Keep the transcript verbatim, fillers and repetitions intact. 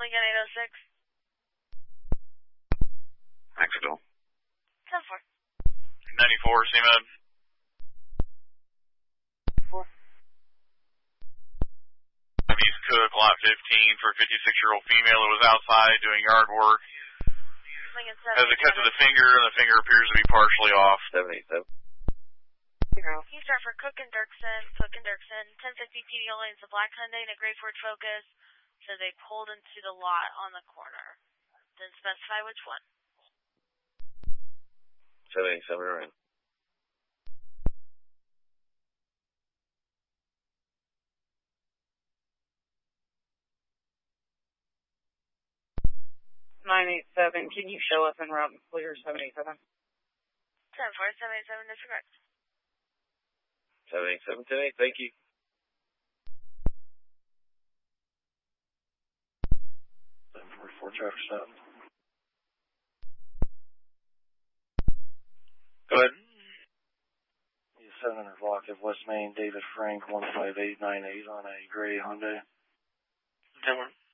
Lincoln eight oh six. Maxville. ten four. ninety-four, C-Med. four. East Cook, lot fifteen, for a fifty-six-year-old female who was outside doing yard work. Lincoln Has a cut to the finger, and the finger appears to be partially off. seven eight seven. You start for Cook and Dirksen, Cook and Dirksen, ten fifty T D only. It's a black Hyundai and a gray Ford Focus. So they pulled into the lot on the corner. Didn't specify which one. seven eight seven around. nine eight seven, can you show us en route and clear seven eight seven? ten four, seven eight seven, disregard. seven eight seven, ten eight, thank you. seven four four, traffic stop. Go ahead. seven hundred block of West Main, David Frank, one five eight nine eight on a gray Hyundai. ten one.